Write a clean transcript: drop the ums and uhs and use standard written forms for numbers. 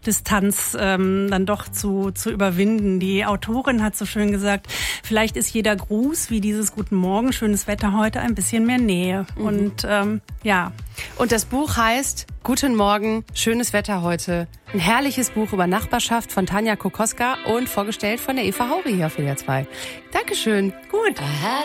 Distanz dann doch zu überwinden. Die Autorin hat so schön gesagt, vielleicht ist jeder Gruß wie dieses Guten Morgen, schönes Wetter heute, ein bisschen mehr Nähe. Und ja. Und das Buch heißt Guten Morgen, schönes Wetter heute. Ein herrliches Buch über Nachbarschaft von Tanja Kokoska und vorgestellt von der Eva Hauri hier auf WDR 2. Dankeschön. Gut.